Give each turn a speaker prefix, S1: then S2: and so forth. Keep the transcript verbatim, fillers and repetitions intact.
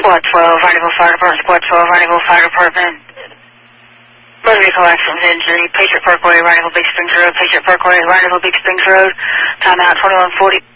S1: Squad twelve, Rendezvous Fire Department, Squad twelve, Rendezvous Fire Department. Motor vehicle accident injury, Patriot Parkway, Rendezvous Big Springs Road, Patriot Parkway, Rendezvous Big Springs Road, timeout twenty-one forty.